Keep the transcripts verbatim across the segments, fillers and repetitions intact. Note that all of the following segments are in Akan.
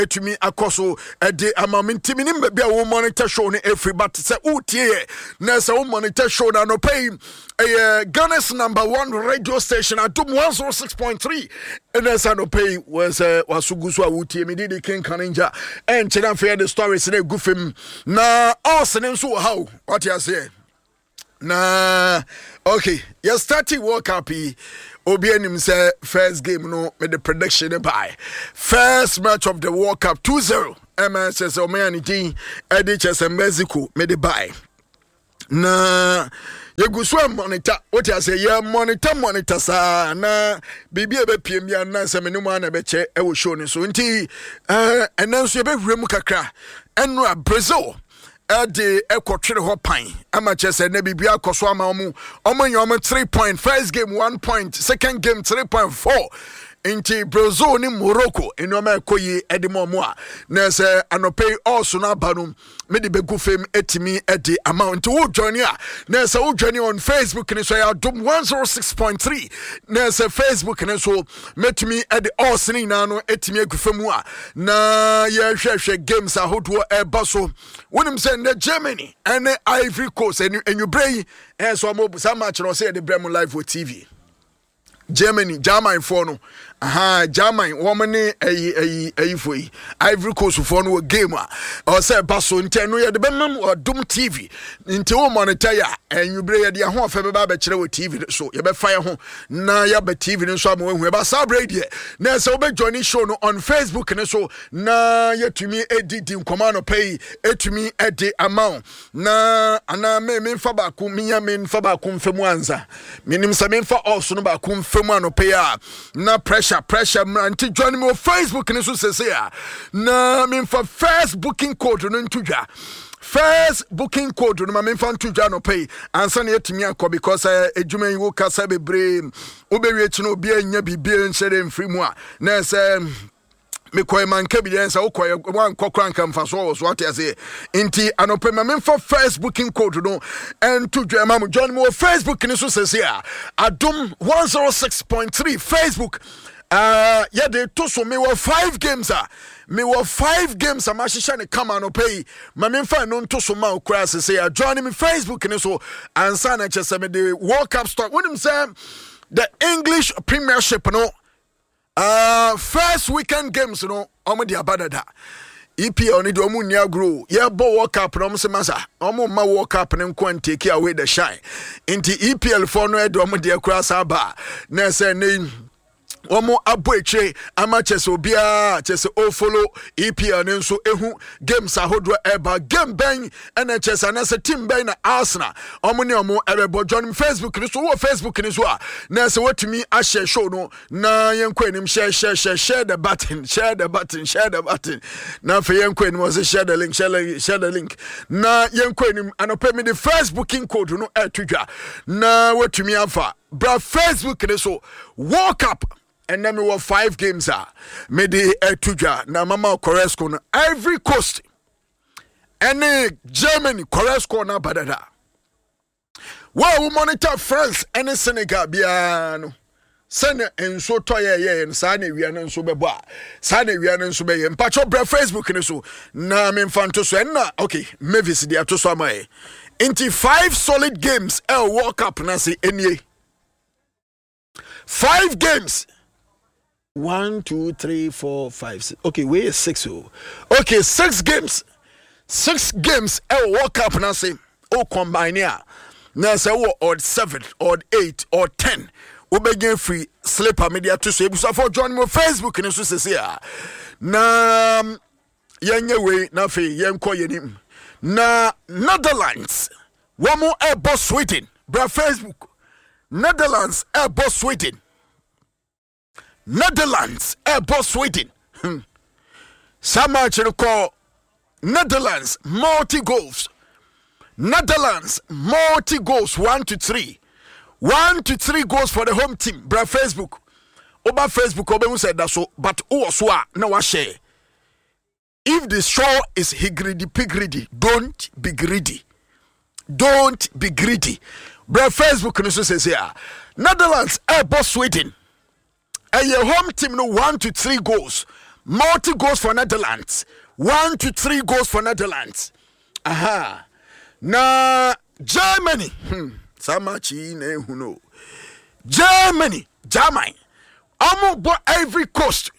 etumi akoso e de amamintimi ni be a wo monitor show ni every but say utie na say wo monitor show na no pay eh Ghana's number one radio station Adom one oh six point three and as no pay was uh, wasugusu a utie me di King Kaninja and chena fair the stories na gufim na us nso how what you say na okay you starting World Cup obi anim say first game no with the prediction by first match of the World Cup two zero M S S Omanity Eddie Chess Mexico me the buy na yegusu monitor what you say yeah monitor monitor sa na bibi e be piem ya na se menum na be che e wo show ni so nti eh enanso ye be wrem kakra enra Brazil Ade ekotwere ho pan ama chese na bibia koso ama omu omu nyom three point first game one point second game three point four inti Brazil ni Morocco enoma ekoyi edimo mu a na se anopei also na banum me de begu fam etimi ede amount wo join a na se wo join on Facebook ni so ya Adom one oh six point three na se Facebook ni so metimi ede also ni na no etimi egu fam a na ye hwehwe games ahodo e ba so wonim se na Germany and Ivory Coast and you bring and so mo some match no say the Bremo live for T V Germany German for no aha German woman eh eh eh for Ivory Coast for no game or say baso nte no ye de bemam Adom T V nte wo monitor ya and you bring ya ho afa be ba be kire wo T V so ye be fire ho na ya be T V no so am hu e ba celebrate ye na say we join show no on Facebook ne so na yetumi edit nkoma no pay etumi edi amount na ana me me fa ba ku minya me fa ba ku mfemu anza minim sa me fa also no ba ku mfemu ano pay na pressure pressure anti join me on Facebook ne so say na me fa first booking code no ntudwa first booking code no me fa ntudwa no pay ansa na yetumi akọ because edwuma yi wo kasa bebre obewie chi no obi anya bibie nsere mfiri mu a na say me koy man kabidence o koy wan kokran kan fa so so what say inti anope ma me for first booking code no and to dwema mo join me on Facebook ni so say here Adom one oh six point three Facebook uh yeah they to so me were five games ah me were five games am ahihya ne come no pay ma me fa no to so ma okra say join me Facebook ni so ansa na chese me the World Cup start when him say the English Premiership no Uh, first weekend games no omo dia badada E P L ni do omo nia grow ye bo World Cup no se masa omo ma World Cup ne nko take away the shine into E P L for no e do omo dia kura sa ba na se ne omo aboeche ama chese obia chese o follow E P L nso ehu games ahodo eba game ben ena chese na se team ben na Arsenal omo ne omo ebebo join Facebook ni so wo Facebook ni so a na se watumi a share show no na yenko enim share share share share the button share the button share the button na fe yenko enim was share the link share share the link na yenko enim anope me the first booking code no etudwa na watumi afa bra Facebook ni so walk up. And then we were five games ah me the etudwa na mama Koresco no Ivory Coast and Germany Koresco na badada we monitor France and Senegal biano sene enso toye ye en sa na wi na enso bebo a sa na wi na enso be ye mpacho bra Facebook ni so na me mfanto so na okay Mavis dia to so amae into five solid games el World Cup na se enie five games One, two, three, four, five, six. Okay, where is six? Oh, okay, six games, six games. El World Cup now say, oh combine here. Now say oh odd seven, odd eight, or ten. We begin free slipper media to say. So for join me on Facebook and so say here. Na yenye way na fe yenko yenim. Na Netherlands. One more air boss Sweden. Bra Facebook. Netherlands air boss Sweden. Netherlands airport Sweden. Hmm. Some match call Netherlands multi goals. Netherlands multi goals one to three. One to three goals for the home team. Bra Facebook. Oba Facebook oba said that so but oh so na wa share. If the show is he greedy pig greedy, don't be greedy. Don't be greedy. Bra Facebook no so says here. Netherlands airport Sweden. And your home team no one to three goals. multi goals for Netherlands. One to three goals for Netherlands. Aha. Na Germany. Hmm. Samachi ne huno. Germany. Germany. Amo bo Ivory Coast.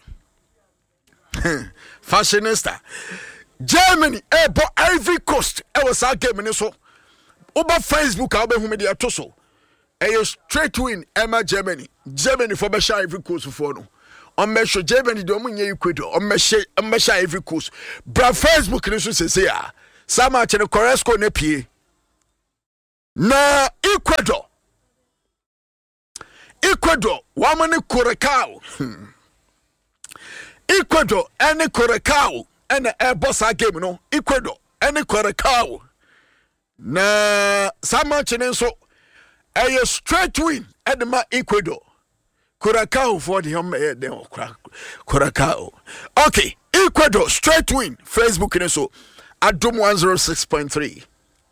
Fashionista. Germany. Eh bo Ivory Coast. E was a game ni so. Over Facebook I'll be who media to so. A straight win Emma Germany. Germany for Besha Ivory Coast for no. On measure Germany do munye Ecuador. On measure on measure Ivory Coast. Bra Facebook ni so say ya. Sama chene Koresko ne pie. Na Ecuador. Ecuador wamane Curacao. Ecuador ene Curacao ene e boss game no. Ecuador ene Curacao. Na sama chene so a straight win edema Ecuador. Curacao for the home eh den Curacao. Okay, Ecuador straight win. Facebook ne so Adum one oh six point three.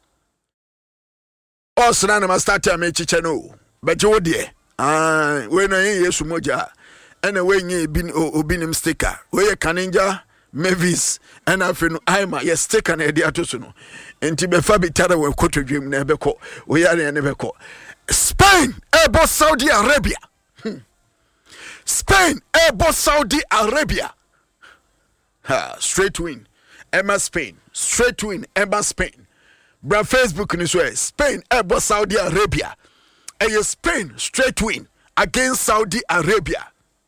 Osana na start am chiche no. Beje wo de. Ah, we na Yesu moja. Ena we nye bin obinim sticker. We ye Kaninja Mavis and afenu Aima ye sticker na de atoso no. Enti be fa bitara we kotodwem na ebeko. We yare na ebeko. Spain ebo Saudi Arabia. Hmm. Spain ebo Saudi Arabia. Ha, straight win. Emma Spain. Straight win. Emma Spain. Bra Facebook ni so Spain ebo Saudi Arabia. Eye Spain straight win against Saudi Arabia.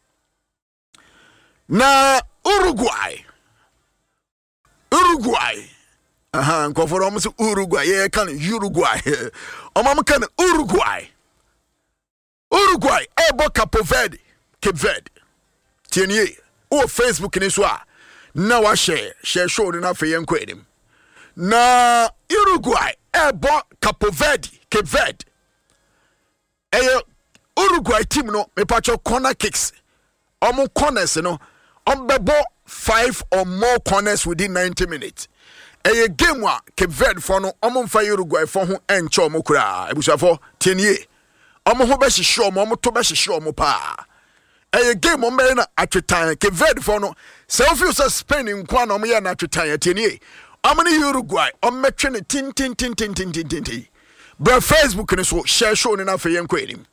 Na Uruguay. Uruguay. Aha, nko for almost Uruguay. Yeah, kan Uruguay. Omam kan Uruguay. Uruguay ebo Cape Verde. Cape Verde. Tienye. O Facebook ni so a. Na wa share, share show na fe yen kwedim. Na Uruguay ebo Cape Verde. Cape Verde. Eyo Uruguay team no me pacho corner kicks. Omo corners no on bebo five or more corners within ninety minutes. Eye game wa Cape Verde for no omo mfa Uruguay for ho encho mo kura ebusafo tienye. Omo ho be hihye omo omo to be hihye omo pa. Eye game on be na atwetan Cape Verde for no se ofio so Spain nkwa na omo ye na atwetan tienye. Omo ni Uruguay omo metwe ne tin tin tin tin tin tin tin. Bra Facebook ni so share show ni na fe yen kwenim.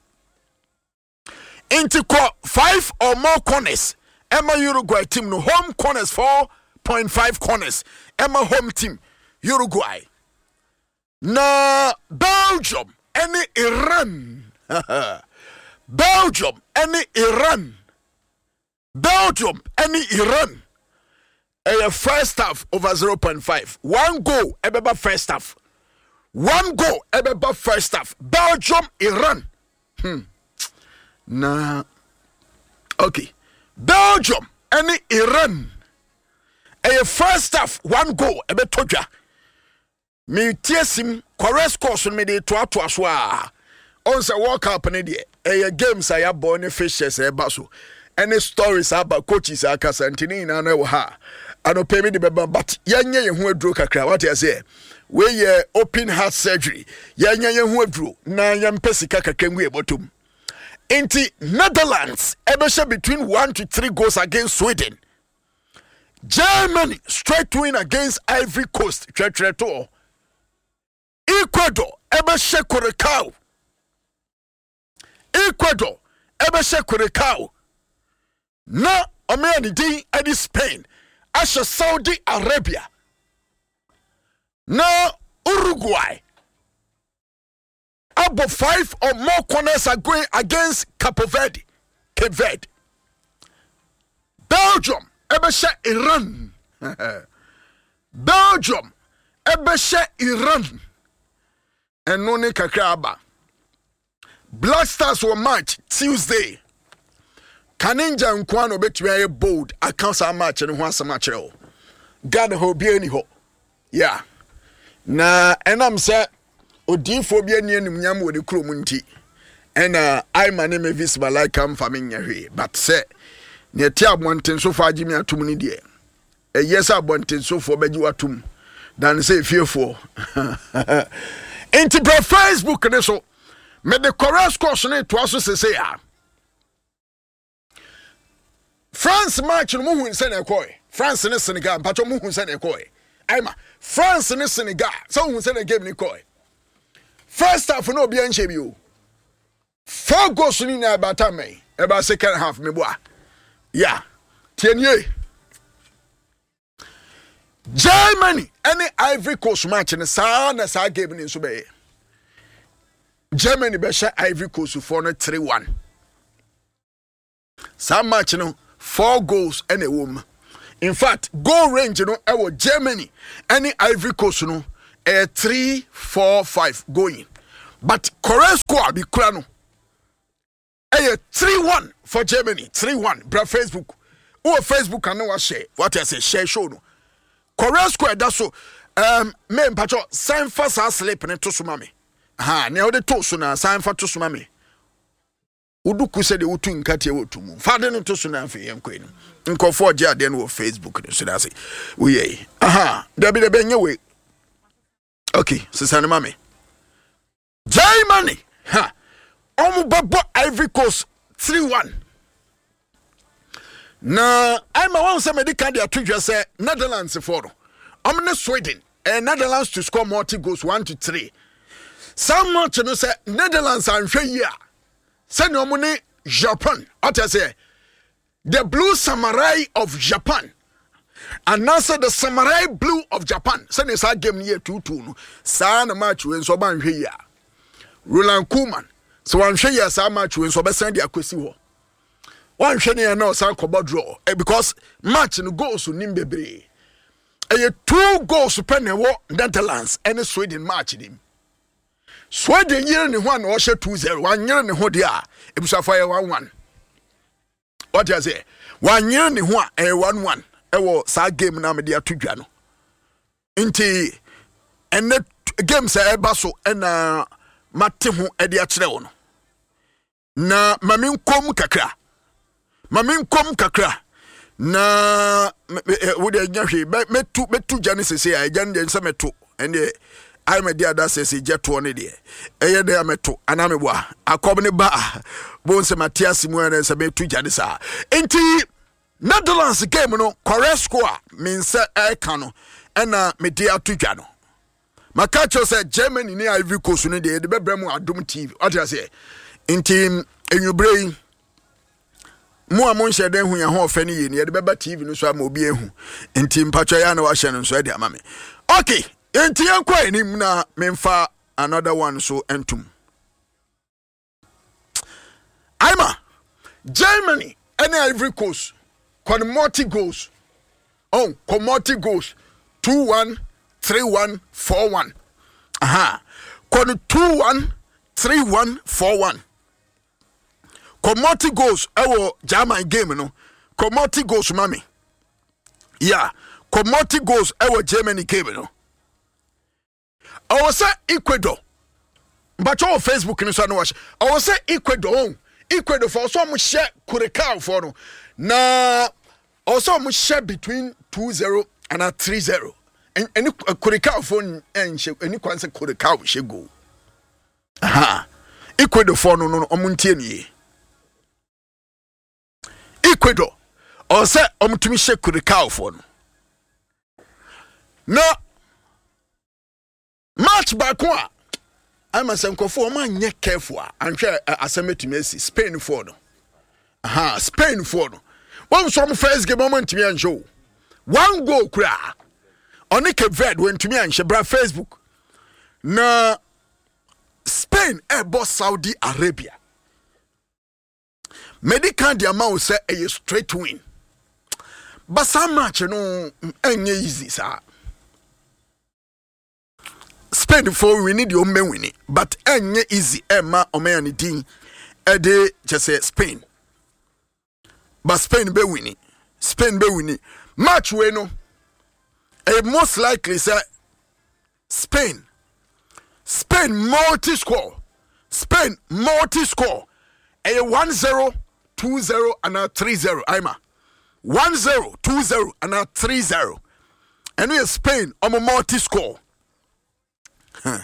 Inti ko five or more corners. Emma Uruguay team no home corners four point five corners. Emma home team Uruguay. Na Belgium any Iran. Belgium any Iran. Belgium any Iran. A first half over zero point five. One goal ebeba first half. One goal ebeba first half. Belgium Iran. Hmm. Na okay. Belgium any Iran. A first half one goal ebe toja. Me tiesim correct course me de to ato aso a. On say World Cup ne de e games aya born fishes e ba so. Any stories about coaches akasa ntini na na wo ha. Ano pay me de beba but yenye ye ho aduro kakra. What you say? We ye open heart surgery. Yenye ye ho aduro na yampesika kakra ngu e botom. Inti Netherlands ebesha between one to three goals against Sweden. Germany straight win against Ivory Coast. Ecuador ebesha Curacao. Ecuador ebesha Curacao. Na omeni din edi Spain. Asha Saudi Arabia. Na Uruguay. About five or more corners are going against Cape Verde. Cape Verde. Belgium, Ebesha Iran. Belgium, Ebesha Iran. And Noni Kakraba. Black Stars will match Tuesday. Kaninja Nkwano between a bold. I can't match and once a match. God ho be any ho. Yeah. Na and I'm set. Odi phobia ni enum nyam wo de krom nti ena I my name is like am faming hwe but say ne ti abonten so fa agimi atum ni de e yes abonten so for beji watum dan say fearful enti bro Facebook ne so me de correct course ne to aso se say ah France match no mu hu nse na ekoi France ne Senegal mpacho mu hu nse na ekoi aima France ne Senegal so hu nse na game ni koi first half no obi anhye bi o four goals ni na bata me about second half me boa yeah tienye Germany any Ivory Coast match ne sa na sa game ni so be Germany be sha Ivory Coast for no three one some match no four goals and a woman. In fact, goal range, you know, our Germany, any Ivory Coast, you know, a three, four, five going. But Korea score be crano. A three one for Germany, three one. Bra Facebook. Or Facebook can know share. What I say, share show no. Korea score that's so. Um, me mpacho sign for sa sleep ne to sumami. Ha, ne ode to so na sign for to sumami. Uduku said the utu nkati wotu mu fade no to so na afi yenko ni nkofo je ade no Facebook ni so da say we ye aha da bi da benye we okay sisane mame Germany ha omu babo Ivory Coast three one na I'm a one say medical dia twedwe say Netherlands for no omne Sweden and Netherlands to score multi goals one to three some much no say Netherlands anhwe yi a Send no money Japan. What I say? The blue samurai of Japan. And now say the samurai blue of Japan. Send us a game near two two. Sana match when so ban here. Roland Koeman. So I'm sure yes, I match when so be send the akwesi. One shany now san kobo draw. Because match no goals to nimbebre. A two goals pen e wo Netherlands and Sweden match him. Sweden year ni one or two zero. One year ni ho dia. Ebusa fire one one. What you say? One year ni ho a one one. Ewo sa game na me dia tudwa no. Nti ene game sa eba so na mate ho e dia kire wo no. Na mami nkom kakra. Mami nkom kakra. Na wo de nya hwe metu metu jane sese a jane de nsa metu ende I me dia da sese jeto ne de eye de ameto ana me boa akob ne ba bon se Matias mu na se metu jane sa enti Netherlands game no correct score means e kan no na me dia tudwa no makacho se Germany ni Ivory Coast no de de bebra mu adom T V what you say enti enwubrei mu amon shede hu ya ho ofani ye ne de beba T V no so am obi ehu enti mpacho ya na wa hye no so e de amame okay enti yankwa enim na memfa another one so entum Aima Germany and Ivory Coast multi goals oh multi goals two one three one four one aha kon two one three one four one multi goals ewo German game no multi goals mami yeah multi goals ewo Germany game no I was say Ecuador but on Facebook ni so no watch I was say Ecuador Ecuador for some share Curacao for no na also mu share between two zero and a three zero and any Curacao for and any kwanse Curacao she go aha Ecuador for no no omuntie ni Ecuador or say omutumi share Curacao for no no match back one I'm a senkofo man nye careful and share asemetumi asi Spain for no aha Spain for no one some first game moment me and show one goal kra oni Cape Verde when to me and shebra Facebook na Spain e boss Saudi Arabia medical the amount say a straight win but some match no enye easy sir Spain for we need your men winning but enye easy emma omen din e de just say Spain but Spain be winning Spain be winning match we no a most likely say Spain Spain multi score Spain multi score a one zero two zero and a three zero Aima one zero two zero and a three zero and we Spain on a multi score huh.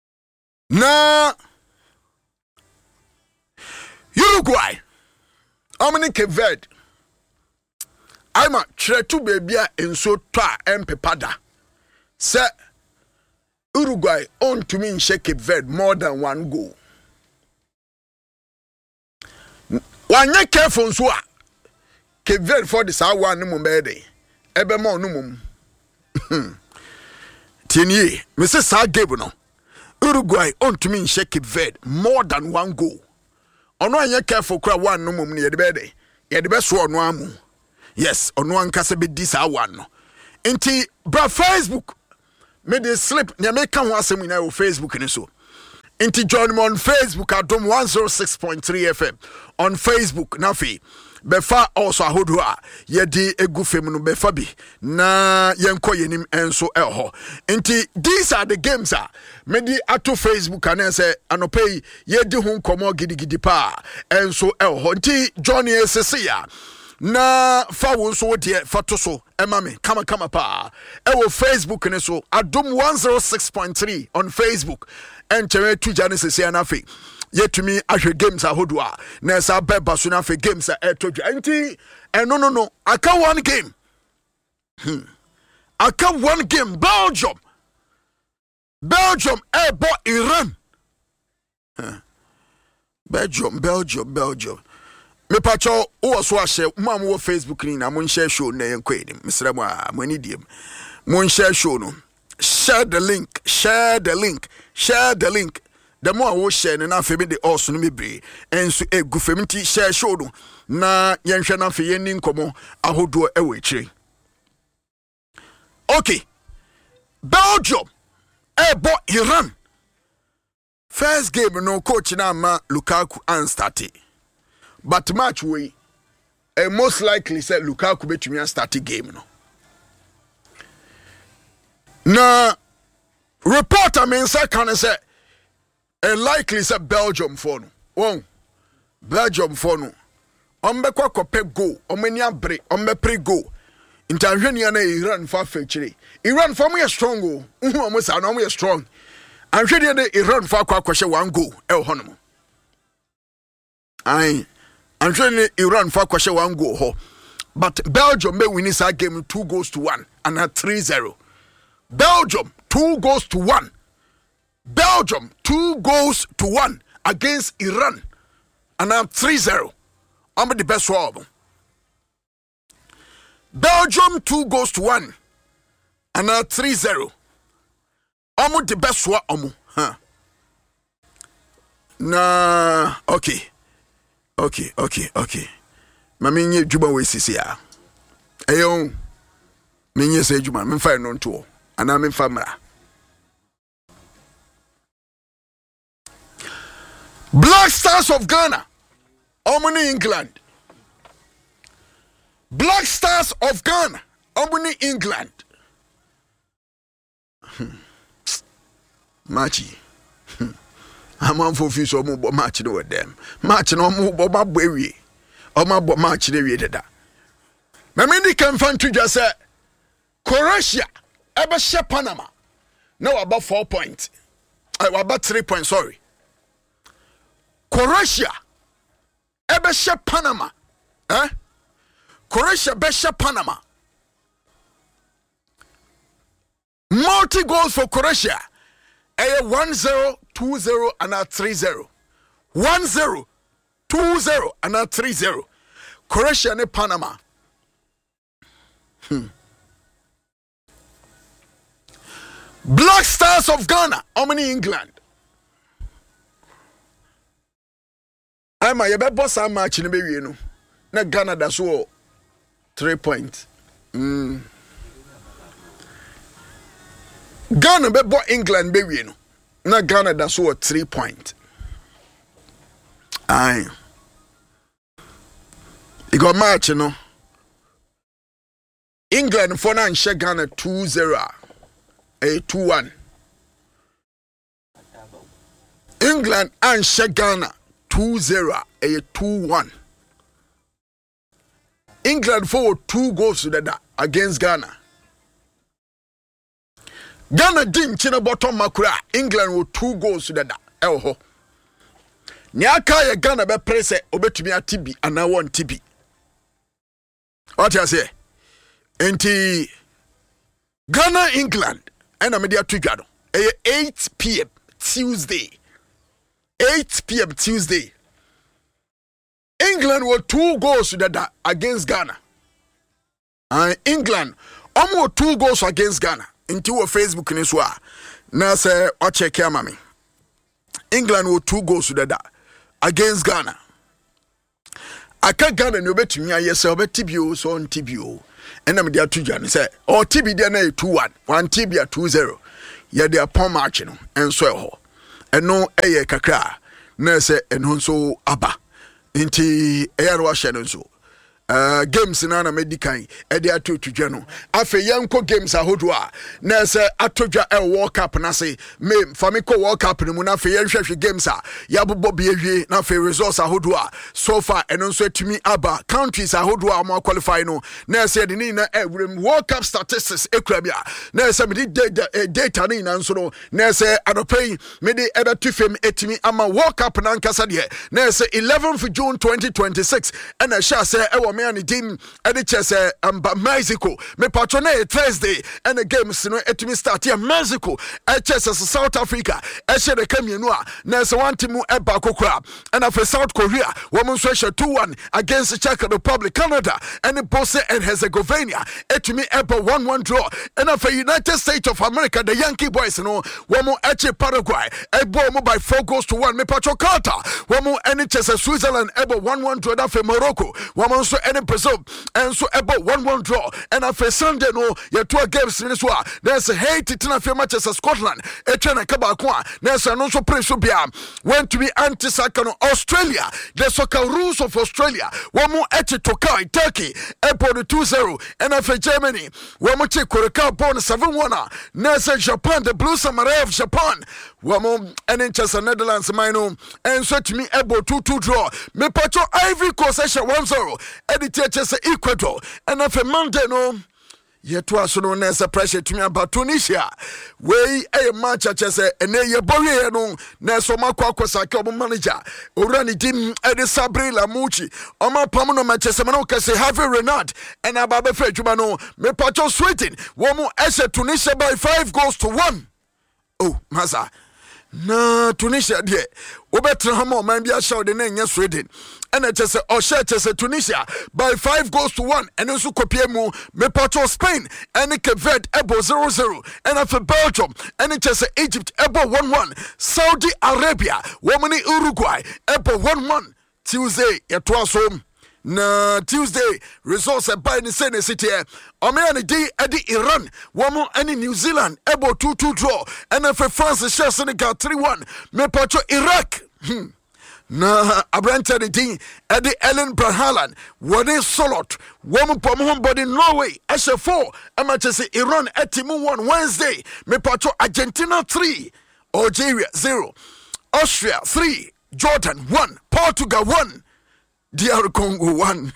Na Uruguay Omni Cape Verde. I'm a tretu baby in so twa empepada. Sir Uruguay on to me in Cape Verde more than one goal. One year careful so Cape Verde for this hour no mumbe. Ebe mo no mum. Tienye, Missus Sa Gabriel. Uruguay on to me in Cape Verde more than one goal. Ono anya careful cry one no mum near the bed. Ye the best one amu. Yes, on one kase be this one. Inti bra Facebook. Me de slip ne make kan wasem na o Facebook ni so. Inti join me on Facebook at Dom one oh six point three F M. On Facebook nafi. Befa also ahodo a ye di egu fem no befa bi na yenko yenim enso eho. Inti these are the games a me di ato Facebook and say anopai ye di ho nkomo gidigidi pa enso eho. Inti Johnny Esesia na fa wo so de fa to so ema me kama kama pa e wo Facebook ne so Adom one oh six point three on Facebook and chere tu jane Esesia na fe yetumi ahwe games ahodo a na sa beba so na fe games a etodwa nti eh no no no aka one game hmm aka one game Belgium Belgium ebo Iran huh. Belgium Belgium Belgium me pacho o so ahye mam wo Facebook ni na mon share show na yenkwe ni misra mo a mo ni diem mon share show no share the link share the link share the link the more wo share na fe me de also no me bre enso egu fem ti share show no na yenhwe na fe yeni nkomo ahodo e we kire. Okay, Belgium ebo Iran first game no coach na ma Lukaku and started. But match we uh, most likely said Lukaku betumi an start game no. Na reporter men say can say and likely said Belgium for no. Oh, Belgium for no. Ombekwa kope go, omeni abre, ombe pre go. Intanhwenia na Iran fa fechire. Iran for me strong go. Uhu omo sa na omo strong. Anhwenia na Iran fa kwa kwahye one go e ho no. Ai I'm trying Iran for kwashe one goal ho. But Belgium may win this game two goals to one and at three zero. Belgium two goals to one. Belgium two goals to one against Iran and at three zero. I'm the best one. Belgium two goals to one and at three zero. I'm the best one. Huh? Nah, okay. Okay, okay, okay. Mami nye juba we sisi ya. Eyo, mi nye se juba, mi fa no nto. Ana mi fa mra. Black Stars of Ghana. Omuni England. Black Stars of Ghana. Omuni England. Hmm. Machi. Hmm. I'm on for few so more match no with them. Match no more boba bwewi. O ma bo match de wi deda. Na me di kan fan to just say Croatia ebe she Panama. No about four points. I about three points, sorry. Croatia ebe she Panama. Eh? Croatia be she Panama. Multi goals for Croatia. A one zero, two zero, and a three zero. One zero, two zero, and a three zero. Croatia and Panama. Hmm. Black Stars of Ghana. How many England? I'm a yebe boss a match in the baby, you know. Na Ghana that's all three points. Hmm. Ghana be bo England be we no. Na Ghana that's what three point. Aye. You got match, you know. England for now share Ghana two zero. A two one. England and share Ghana two zero. A two one. England for two goals to the against Ghana. Ghana didn't china bottom makura. England with two goals to the elho. Nyaka ye Ghana be prese obetumi atibi ana won tibi. What you say? Enti Ghana England and media tudwa no. eight p.m. Tuesday. eight p.m. Tuesday. England were two goals that against Ghana. And England almost two goals against Ghana. Into a Facebook in Iswa. Now say o check here mami. England were two goals that against Ghana. I can't Ghana no bet me yourself bet tibio so on tibio. And I'm there to Jan say or tibi there two one. One tibia two zero. Yeah they are palm marching and so and no eye kakra. Na say and so aba. Inti air washer so. Uh, games na na medican e de ato tudwa no afa yanko games ahodo a na se atodwa e World Cup na se me famiko World Cup no mu na afa yanhwehwe games a yabobo be awie na afa results ahodo a so far eno nso atumi aba countries ahodo a mo qualify no na se de ni na ewrem World Cup statistics ekura bia na se me de data, data ni na nso no na se adopai me de ebe tu fem etimi ama World Cup na nkasa de na se eleventh of June twenty twenty-six and a sha se e me and team and the chess um Mexico me patrone Thursday and the games no etimi start here Mexico e chess South Africa e she the kamienu a na se one team e ba kokora and for South Korea woman so she two one against the Czech Republic Canada and Bosnia and Herzegovina etimi e ba one one draw and for United States of America the Yankee boys no woman e Paraguay e bo mo by four goals to one me patro Qatar woman and chess Switzerland e ba one one draw da for Morocco woman so and Brazil and so about one one draw and after Sunday no your two games in this one there's a Haiti tina for matches of Scotland e try na kabakwa there's no so pressure bia went to be anti-Sakano Australia the soccer rules of Australia one more at Tokai Turkey airport two zero and after Germany one more check Korea born seven one there's Japan the Blue Samurai of Japan one more and in Chester Netherlands mino and so to me able two two draw me patro Ivory Coast one zero edit chess Ecuador and after Monday no yet was no nessa pressure to me about Tunisia way a match chess and ye boy no neso makwa sake manager orani dim edi Sabrina Muchi o ma pamuno matches no kase have Renard and ababe fedjuma no me patro sweating one more ese Tunisia by five goals to one. Oh masa na Tunisia de obetra hama man bia show de na nya Sweden and it is or share Tunisia by five goals to one and also kopie mu me patro Spain and Cape Verde ebo zero zero and after Belgium and it is Egypt ebo one one Saudi Arabia womani Uruguay ebo one one Tuesday yetwaso na Tuesday results by the same city Omeani D Eddie Iran Wamo any New Zealand ebo two two draw and after France share Senegal three one me patro Iraq hmm. Na abrante de din Eddie Ellen Brahalan one solot woman pom body Norway as a four Manchester Iran etimu one Wednesday me patro Argentina three Algeria zero Austria three Jordan one Portugal one D R Congo one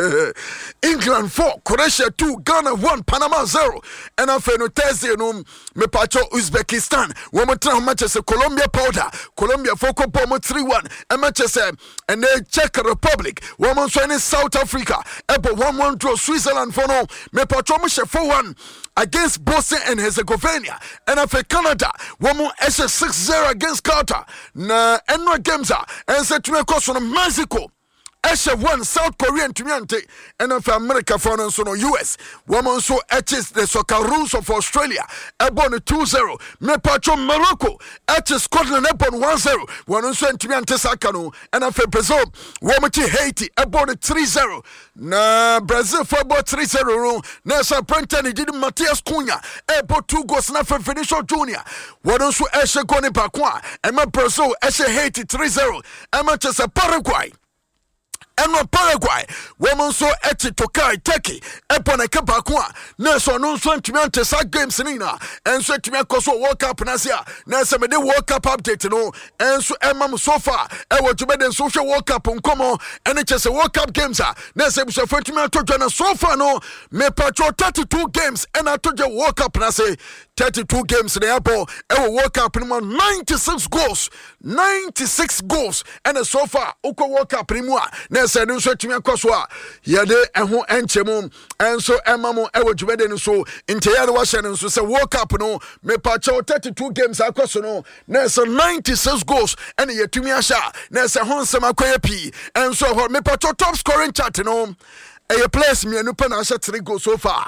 England four Croatia two Ghana one Panama zero and after no Thursday no me pacho Uzbekistan one more time Manchester Colombia powder Colombia four Pomo three one and Manchester and the Czech Republic one more in South Africa ebo one one draw Switzerland for no me pacho Misha four one against Bosnia and Herzegovina and after Canada one more S six zero against Qatar na enno games and set me course from Mexico Esha one South Korean Tumiante and of America for no U S. Woman so etches the soccer rules of Australia. Ebon two zero. Me patro Morocco. Etches Scotland ebon one zero. One so Tumiante Sakano and of Brazil. Woman Haiti ebon three zero. Na Brazil for about three zero. Nessa Prenton did Matias Cunha. Ebo two goals na for Vinicius Junior. One so Esha Goni Bakwa. And my Brazil Esha Haiti three zero. And Manchester Paraguay. ɛno Paraguay wɔn nso ɛte Tokai Turkey ɛpɔ na ɛka baako a na ɛsɛ ɔno nso ntumi ante saa games no nyinaa ɛnso atumi akɔ so World Cup no ase a na ɛsɛ mede World Cup update no ɛnso ɛma m so far ɛwɔ dwumɛde nso hwɛ World Cup nkɔmmɔ ɛne kyɛ sɛ World Cup games a na ɛsɛ busuafo atumi atɔ dwa no so far no mepatwɔ thirty-two games ɛna atɔ dwa World Cup no ase thirty-two games na ɛbɔ ɛwɔ World Cup no mu ninety-six goals ninety-six goals ɛna so far wokɔ World Cup no mu a na ɛsɛ no nso atumi akɔ so a yɛde ɛho ɛnkyɛ mu ɛnso ɛma mo ɛwɔ dwumɛde no so ntɛyɛ no wahyɛ no nso sɛ World Cup no mepatwɔ thirty-two games akɔ so no na ɛsɛ ninety-six goals ɛna yɛtumi ahyɛ a na ɛsɛ ho nsɛm akɔyɛ pii ɛnso hɔ mepatwɔ top scoring chart no ɛyɛ players mmienu pɛ na ahyɛ three goals so far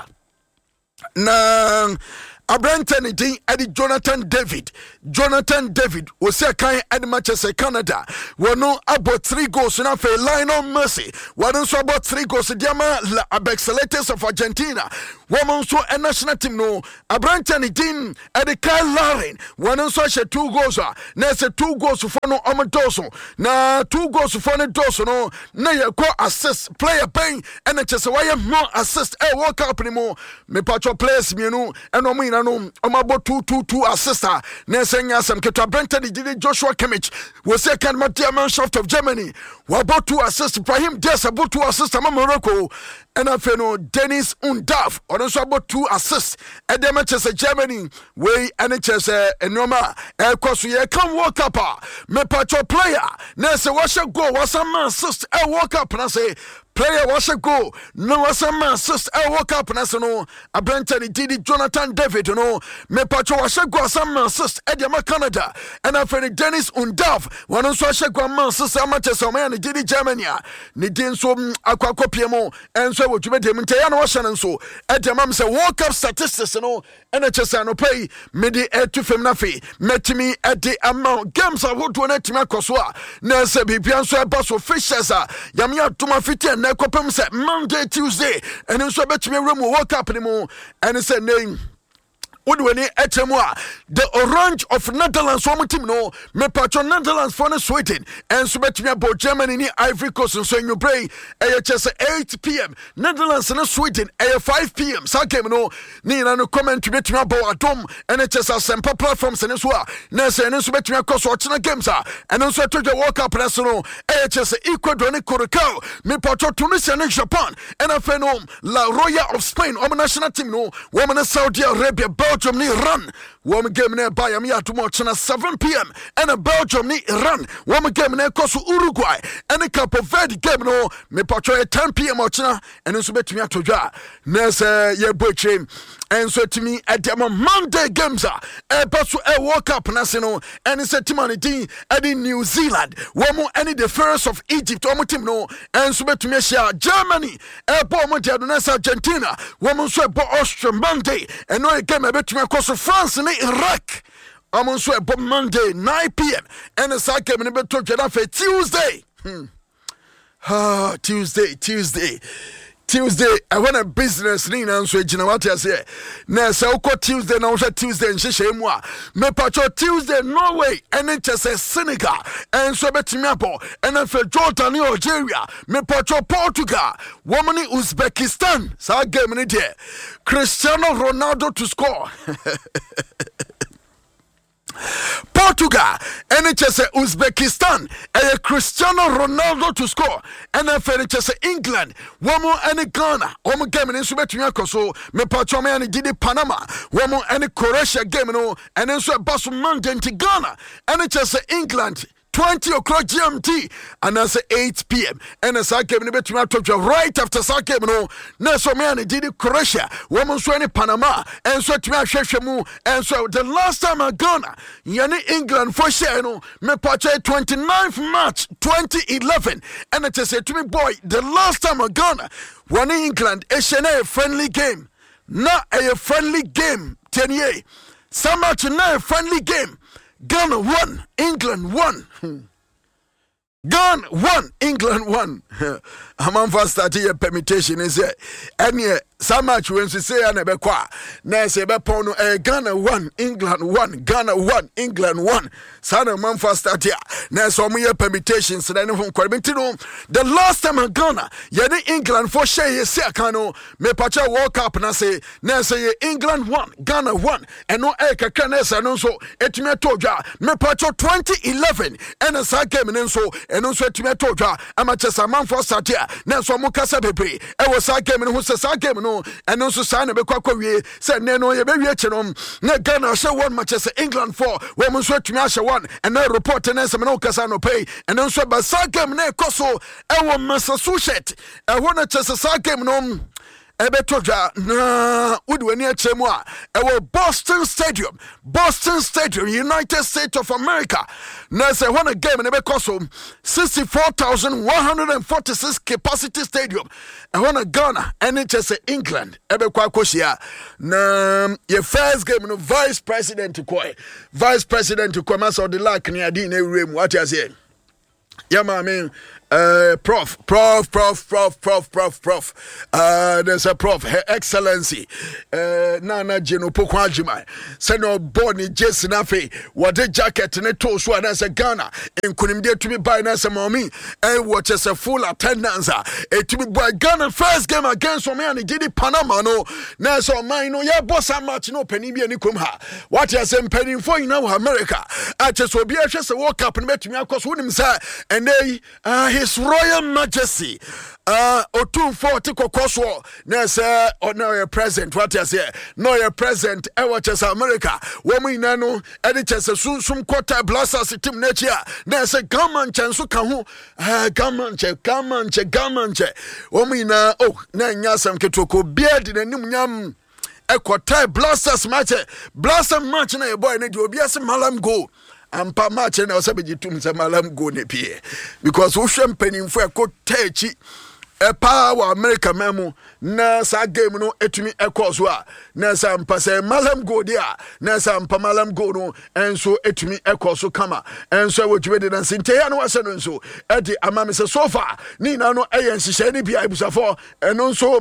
na Abrantani din Eddie Jonathan David Jonathan David was a kind at Manchester Canada wano about three goals na fe Lionel Messi wano so about three goals diama la Abexilators of Argentina woman so a national team no Abrantani din Eddie Kyle Larin wano so she two goals na se two goals for no omodoso na two goals for no doso no na ye go assist player paying and it just why more assist e World Cup ni mo me patcho players mienu and omo no omabo two two two assister na senya sam keto Brenton did Joshua Kimmich was second Mannschaft of Germany wabo two assists Ibrahim Diaz about two assists ama Morocco and afeno Dennis Undav also about two assists at the Manchester Germany way N H S enoma e kwaso ye kan World Cup me patcho player na se washa go wasa man assist e World Cup na say player was a go no was a man assist e World Cup na so no Abrantani did Jonathan David no me patcho was a go some man assist e the Canada and after Dennis Undav one so was a go man assist Manchester man did Germany ni din so akwa kopie mo and so wo dwuma dem ntaya na wahye nso e the mam say World Cup statistics no N H S no pay me di e to fam na fe metimi e di amount games ahodo na timi akoso a na se bibia nso e boss officials a yam ya tuma fiti na kopem say Monday Tuesday and nso betimi awram World Cup ni mo and say name Udweni Etemwa, the Orange of Netherlands, one team no, me patron Netherlands for the Sweden, and so bet me about Germany, ni Ivory Coast, and so you pray, A H S eight p.m. Netherlands and Sweden, A five p.m. So game no, ni no comment to bet me about Atom, N H S Semper platforms and as well. Nessa and so bet me across watching games, and also to the World Cup national, A H S Ecuador, ni Curacao, me patron Tunisia and Japan, and a phenom, La Roya of Spain, our national team no, woman of Saudi Arabia, Belgium ni Iran woman game ne by am ya tomorrow seven p.m. and a Belgium ni Iran woman game ne koso Uruguay and a Cape Verde game no me patro ten p.m. ochina and so betimi atodwa na se ye boche and so to me at the Monday games are e paso e World Cup na se no and se timani din e New Zealand woman any the first of Egypt woman team no and so betimi share Germany e bo mo de Adonai Argentina woman so e bo Austria Monday and no game e betimi akoso France ni Iraq I'm so e Monday nine p.m. and the second game beto jeda for Tuesday hmm. ah Tuesday Tuesday Tuesday I want a business ni na so ejina what I say na se uko Tuesday na uko Tuesday nhihye mu a me patcho Tuesday Norway and it say Senegal and so betimi apo and for Jordan ni Algeria me patcho Portugal woman ni Uzbekistan sa game ni there Cristiano Ronaldo to score Portugal and it just Uzbekistan and Cristiano Ronaldo to score and then for it just England one more and Ghana one more game in Subetumi so me patcho me and did Panama one more and Croatia game no and then so Basu Monday to Ghana and it just England twenty o'clock G M T and that's eight p.m. and as I came in the right after Sake no na so me and did Croatia woman so any Panama and so to me ahwehwemu and so the last time I Ghana yani England for share no me patch twenty-ninth March twenty eleven and it said to me boy the last time I Ghana one England is a friendly game not a friendly game ten year some match na a friendly game Ghana won, England won. Ghana won, England won. I'm on first starting a permutation is it? And yeah, so much when she say and be kwa na say be pon no Ghana one England one Ghana one England one sana man for start here na so mo permutations na no kwabenti no the last time Ghana ye the England for share ye say kan no me pacha World Cup na say na say England one Ghana one and no e kakra na say no so etime todwa me pacha twenty eleven and sa game no so eno so etime todwa amachesa man for start here na so mo kasa bebre e wo sa game no so sa game no and also sign be kwa wie say ne no ye be wie che no na Ghana say one match say England four we mo so tumi ahye one and na report na say no kasa no pay and also ba sa game na ekoso e wo Massachusetts e ho na chese sa game no Ebetoja na udweni achemu a ewo Boston Stadium Boston Stadium United States of America na say one game na bekoso sixty-four thousand one hundred forty-six capacity stadium e one Ghana and it say England ebekwa koshia na your first game no vice president koi vice president koi maso de lack ni adi na ewrem what you say yeah ma mean Uh, prof, prof, prof, prof, prof, prof, prof. Uh, there's a prof, Her Excellency. Uh, Nana Jeno Pokwajima. Seno Bonnie Jason Afe. What the jacket and a toe so as a Ghana. And couldn't get to be by Nasa Mommy. And what is a full attendance. It to be by Ghana first game against me and did it Panama. No, Nasa mine. No, yeah, boss, I'm much no penny be any kumha. What you say penny for in now America. I just will be a just a walk up and met me across with him, sir. And they, uh, His Royal Majesty, uh, Otum forty Kokoswo, Nessa, or no, your present, what you say, no, your present, Ewatches America, Woman Nano, Editors, a soon some quarter blasters, Tim Nature, Nessa, Gaman Chansukahu, ah, Gamanche, Gamanche, Gamanche, Womina, oh, Nanyasam Ketoko, beard in a new yam, a quarter blasters match, blaster match, and a boy, and it will be as a malam go. Ampa match na osabeji tum se malam go ne pie because wo hwem panimfo ekotachi e pa wa America memu na sa game no etumi ekoso a na sa ampa se malam go dia na sa ampa malam go no enso etumi ekoso kama enso wo tumi de na sinte ya no wase no enso e di amame se so far ni na no eyen hihye ni bia ibusafo eno nso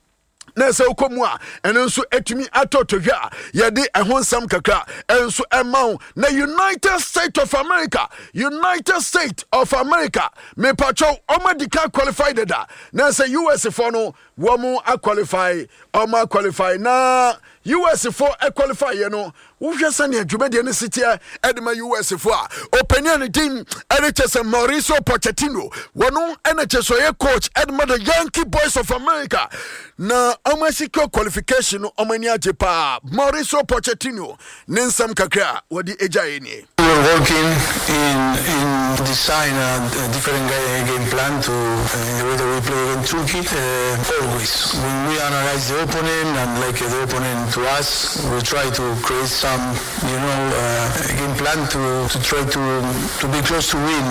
Nessa Okomwa, and also etimi atotogya, yadi a honsam kakra, and so amount na United States of America, United States of America, me patrol Omadika qualified da, Nessa U S for no, woman a qualify, Oma qualify, na U S for a qualify, you know. Who just send a Jumedian city at my U S for opinion team, N H S and Mauricio Pochettino, one N H S coach at the Yankee Boys of America. Na Omasiko qualification Omania Jepa, Mauricio Pochettino, Nensam Kakra, what the Ejaini. We were working in in design a, a different game plan to uh, the way that we play in Turkey. Uh, always, when we analyze the opponent and like the opponent to us, we try to create some, you know, uh, game plan to, to try to to be close to win.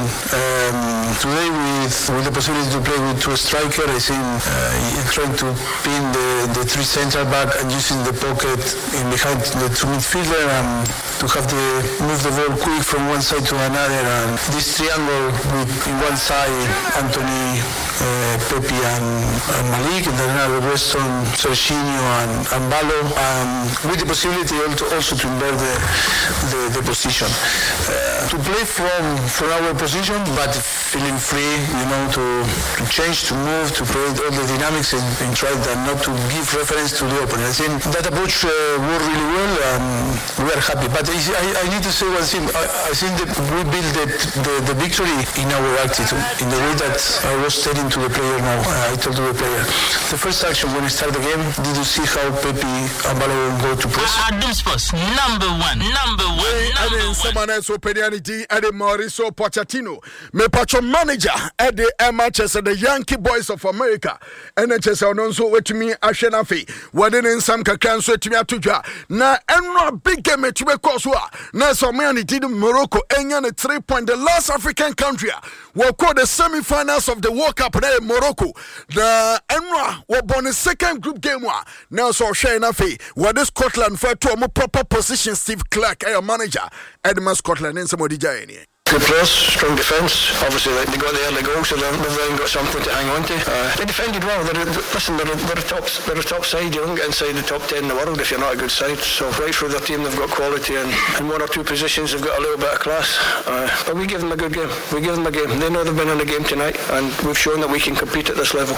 Um, today, with with the possibility to play with two strikers, I think uh, trying to pin the, the three central back and using the pocket in behind the two midfielder and to have the move the ball quick from one side to another, and this triangle with in one side Anthony, uh, Pepe and, and Malik, and then another Weston, Serginho and, and Balo, um, with the possibility also to invert the, the, the position. Uh, to play from, from our position, but feeling free, you know, to, to change, to move, to create all the dynamics and, and try that not to give reference to the opponent. I think that approach uh, worked really well, and we are happy. But I, I need to say one thing. I, I think that we built the, the, the victory in our attitude, in the way that I was telling to the player now. I told to the player, the first action when I start the game, did you see how Pepe and Balo go to press? Adum Sports, number one, number one, number one. Someone else opinianity at the Mauricio Pochettino, me patron manager at the Manchester, the Yankee Boys of America, N H S Ononso with me Ashenafi, what in some Kakanso to me atuja. Na enra big game to me Koswa, na so many did Morocco, Enyan three point, the last African country, will call the semi-finals of the World Cup there in Morocco. The enra were born a second group game one. Now so Ashenafi, what is Scotland for to a more proper position, Steve Clark, a manager, Edmund Scotland, and somebody. Good players, strong defence. Obviously, like, they got the early goals, so they've, they've got something to hang on to. Uh, they defended well. They're, listen, they're, they're, a top, they're a top side. You don't get inside the top ten in the world if you're not a good side. So right through their team, they've got quality, and in one or two positions, they've got a little bit of class. Uh, but we give them a good game. We give them a game. They know they've been in a game tonight, and we've shown that we can compete at this level.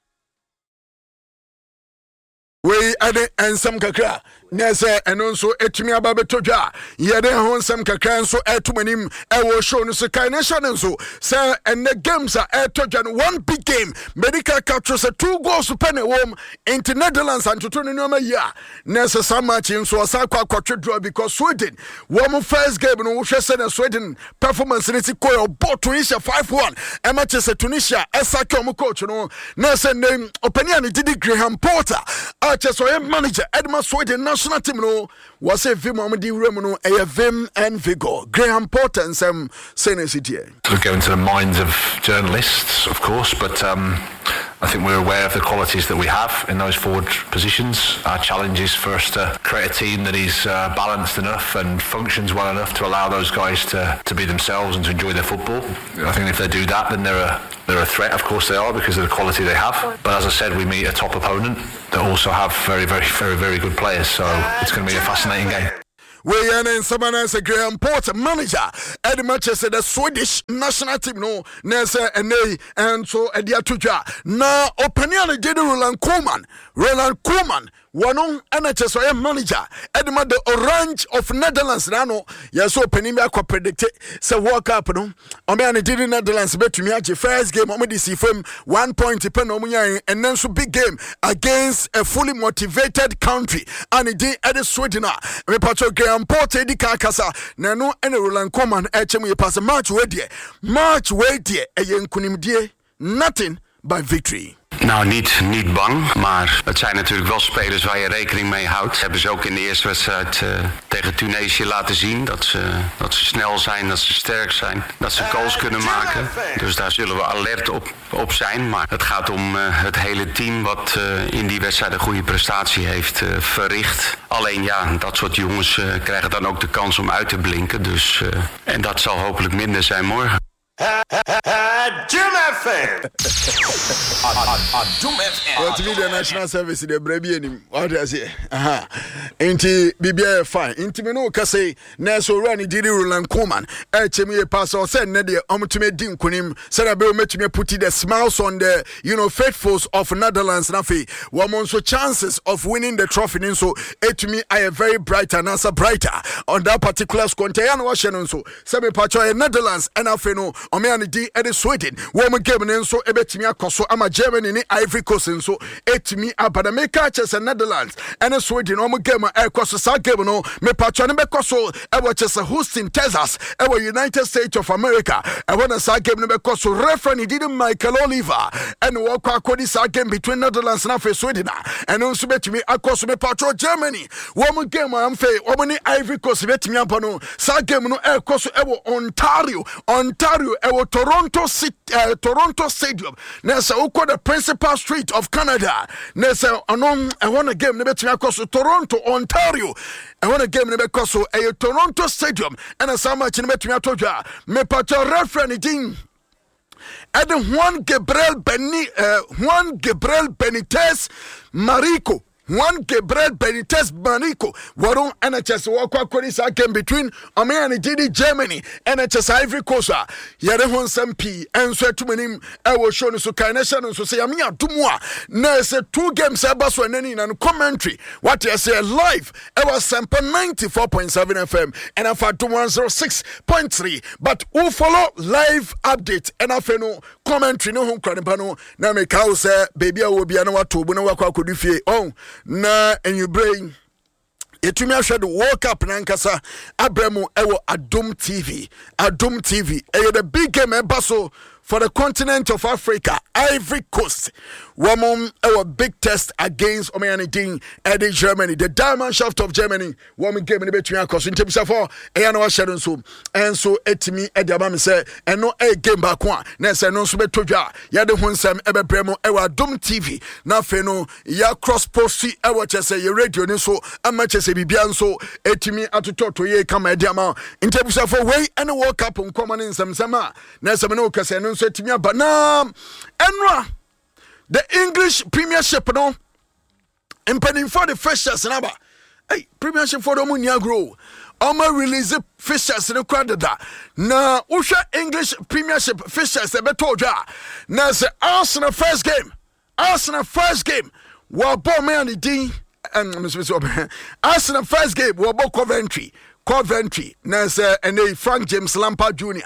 We ade ensam kakra nese eno nso etumi ababeto dwa yede ho ensam kakra nso etumanim ewo show no so kan nation nso say ene games a eto dwa no one big game medical capture say two goals pen e wom into Netherlands and to no ma ya nese some match nso asa kwa kwatwe draw because Sweden wom first game no wo hwese na Sweden performance ni ti koyo bot Tunisia five one e match say Tunisia esake om coach no nese name opinion did Graham Potter so a manager Edmund Sweden national team no was a vim on the room no a vim and vigor Graham Potter and some senate We'll go into the minds of journalists, of course, but um, I think we're aware of the qualities that we have in those forward positions. Our challenge is for us to create a team that is uh, balanced enough and functions well enough to allow those guys to, to be themselves and to enjoy their football. I think if they do that, then they're a, they're a threat. Of course they are, because of the quality they have. But as I said, we meet a top opponent that also have very, very, very, very good players. So it's going to be a fascinating game. We are in someone as a Graham Potter manager at the Manchester the Swedish national team no Nessa and they and so at the Atuja now opinion did Roland Koeman Roland Koeman one on N H S manager at the Orange of Netherlands nano yes opening me akwa predict say World Cup no o me an did Netherlands betumi age first game o me see from one point pen o munyan and then so big game against a fully motivated country and it did at Sweden me patcho Graham Potter di kakasa na no ene Roland Koeman e chem ye pass match we die match we die e yenkunimdie nothing but victory. Nou, niet, niet bang, maar het zijn natuurlijk wel spelers waar je rekening mee houdt. Hebben ze ook in de eerste wedstrijd uh, tegen Tunesië laten zien dat ze, dat ze snel zijn, dat ze sterk zijn, dat ze goals kunnen maken. Dus daar zullen we alert op, op zijn. Maar het gaat om uh, het hele team wat uh, in die wedstrijd een goede prestatie heeft uh, verricht. Alleen ja, dat soort jongens uh, krijgen dan ook de kans om uit te blinken. Dus, uh, en dat zal hopelijk minder zijn morgen. Jim F M. Jim F M. What be the national service the brebi enim. What I say? Aha. Inti bibia fine. Inti me no ka say na so run did Roland Koeman. E chemi e pass or say na de omtume di nkunim. Say na be o metumi put the smiles on the you know faithfuls of Netherlands na fe. Wo so chances of winning the trophy nin so etumi I a very bright and answer brighter on that particular squad. Yan wa hye no so. Say me patcho e Netherlands and afe no o me an di e Sweden. Wo mo game nin so e betumi akoso ama Germany ni Ivory Coast so etumi abada me ka chese Netherlands and Sweden o mo game e koso sa game no me patcho ne be koso e wo chese Houston Texas e wo United States of America e wo na sa game ne be koso referee did Michael Oliver and wo kwa kodi sa game between Netherlands and Sweden and so betumi akoso me patcho Germany wo mo game am fe wo mo ni Ivory Coast betumi apano sa game no e koso e wo Ontario Ontario e wo Toronto City uh, Toronto Stadium nessa uko the principal street of Canada nessa anon I want a game ne betumi akoso Toronto Ontario I want a game ne bekoso e Toronto Stadium and some match ne betumi atodwa me patcho referee din Eden Juan Gabriel Beni uh, Juan Gabriel Benitez Marico Juan Gabriel Benitez Marico waron N H S wakwa kwani sa game between Ame and G D Germany N H S Ivory Coast yare hon sampi enso atumanim e wo show no so kan nation so say am ya dumwa na say two games e baso nani na commentary what you say live e was sample ninety-four point seven F M and afa one oh six point three but who follow live update and afa no commentary no hon kwanepa no na me ka say baby a wo bia na wato bu na wakwa kodufie oh na and you bring etumi ahwe the World Cup na nkasa abremu ewo Adom T V Adom T V e the big game e baso for the continent of Africa, Ivory Coast. Woman, our big test against Omeani Ding Eddie Germany. The Diamond Shaft of Germany. Woman game in between our cost in terms of four. Ayano Shadow so and so etimi Eddie Abam say and no a game back one. Nessa no subetoja. Yada Hunsam Ebe Bremo Ewa Dom T V. Na feno ya cross post ewa chese ye radio ni so ama chese bibian so etimi atutoto ye kama Eddie Abam. In terms of four way and World Cup on common in some summer. Nessa no kase no so etimi abanam enra. The English Premiership, no, impending for the fishers, and hey, Premiership for the Munia grow. Oma release the fishers in the crowd. Na Usha English Premiership fishers, the Betoja. Na the Arsenal first game. Arsenal first game. Wabo me and the Dean and Arsenal first game. Wabo Coventry. Coventry. Na se and a Frank James Lampard Junior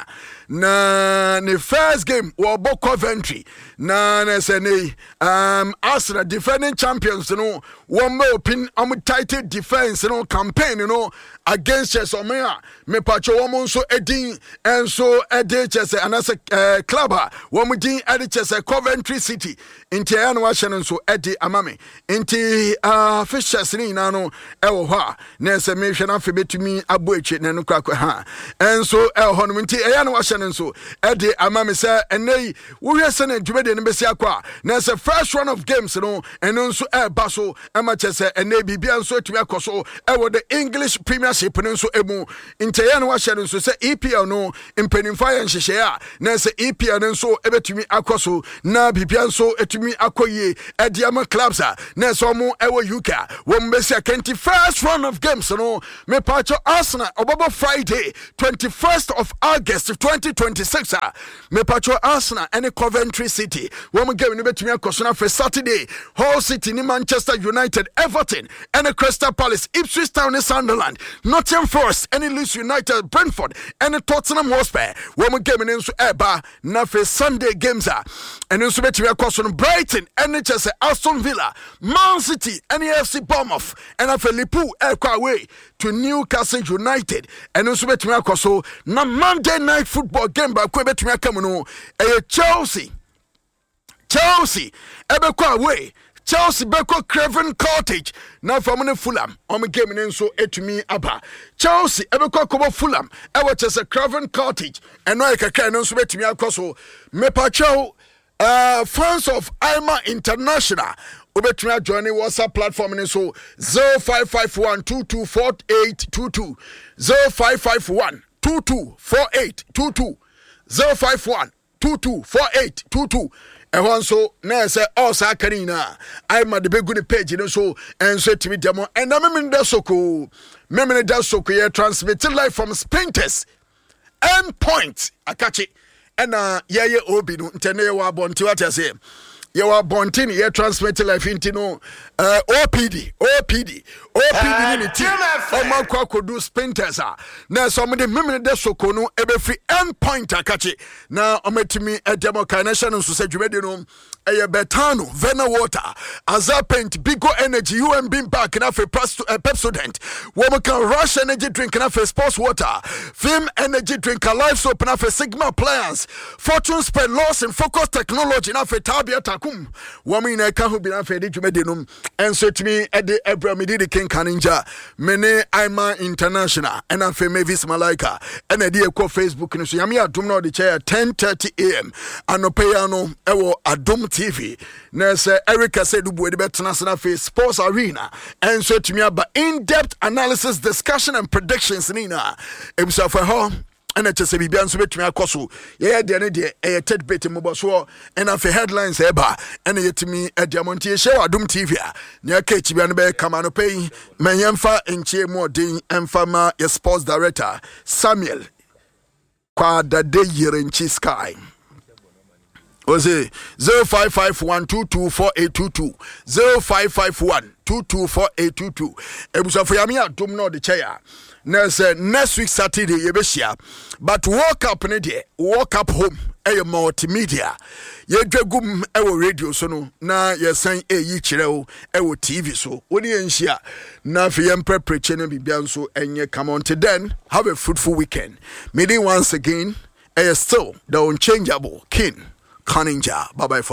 Na the first game Wabo Coventry. Na na se ne um Arsenal defending champions, you know, one more pin um title defense, you know, campaign, you know, against Chelsea. Me pacho woman so edin and so edi Chelsea and as a club woman din edi Chelsea Coventry City inti anu washen so edi amame inti uh fishers ni na no ewo ha na se me hwe na fe betumi abo echi na no kwakwa ha and so ewo ho no inti anu washen so edi amame se enei wo hwe se na dwumede ne besi akwa na se first run of games no eno so e ba so e ma Chelsea enei bibia so etumi akoso ewo the English Premiership no so emu Teyano washe so say E P L no impenimfa ya nhyehyɛ a na say E P L no so ebetumi akoso na bibia so etumi akoye ediama clubs a na so mo ewo U K wo mbesi twenty-first round of games no me pacho Arsenal obobo Friday twenty-first of August twenty twenty-six a me pacho Arsenal and Coventry City wo mo game no betumi akoso na for Saturday Hull City ni Manchester United Everton and Crystal Palace Ipswich Town and Sunderland Nottingham Forest and Leeds United, Brentford, and Tottenham Hotspur. Woman game in Eba, Nafe Sunday games are. And in Subetia Cosson, Brighton, N H S, Aston Villa, Man City, N A F C Bournemouth, and Afe Lipu, Ekwawe to Newcastle United. And in Subetia Cosso, na Monday night football game by Quebetia Camuno, a Chelsea. Chelsea, Ebekwawe. Chelsea Beko Craven Cottage now from Fulham on the game in so etumi aba Chelsea Ebeko Kobo Fulham e what is a Craven Cottage and no ekaka no so betumi akoso me pacho uh fans of Ima International obetumi join WhatsApp platform in so zero five five one two two four eight two two zero five five one two two four eight two two zero five one two two four eight two two and so na say all sakarina I ma de begu the page no so and so to me demo and na me da soko me me da soko ye transmitted live from Sprinters end point akachi and na ye ye obi no ntene wa bonti what I say ye wa bonti ye transmitted live into no uh, O P D O P D O P D ni ti o ma kwa kodu Sprinters a na so me de me me da soko no e be free end point akachi na o metimi e demo connection so se dwumede no Eye Betano, Vena Water, Azapent, Bigo Energy, U M B Back, and Afe Pepsodent, Woman can Rush Energy Drink, and Afe Sports Water, Vim Energy Drink, a Life Soap, and Afe Sigma Plans, Fortune Spread Loss and Focus Technology, and Afe Tabia Takum, Woman I can't be Afe Dijumedinum, and so to me, Eddie Abramidi King Kaninja, Mene Ima International, and Afe Mavis Malaika, and Eddie Ko Facebook, and so Yamia Dumno the chair, ten thirty a.m. and Opeyano, Ewo Adum T V. Nurse Erica said, "We the better national face sports arena." And so to me about in-depth analysis, discussion, and predictions. Nina, it was for home. And it's a Bibian so between Akosu. Yeah, the idea a ted bit in Mobaswa and after headlines eba and yet to me at Diamonti show Adum T V. Near Kate Bianbe Kamano Pay, Mayamfa and Che More Ding and Fama, your sports director, Samuel Quada de Yerenchi Sky. Was it zero five five one two two four eight two two zero five five one two two four eight two two? It was a for Yamia Dum no the chair. Next, next week Saturday, Yebeshia, but walk up in a day, walk up home, a multimedia. Ye dragum ewo radio so no na ye san e yi kireo ewo T V so woni enhia na fe yem prepreche na bibia so enye come on to then have a fruitful weekend. Meeting once again ɛyɛ still the unchangeable king Kaninja. Bye bye for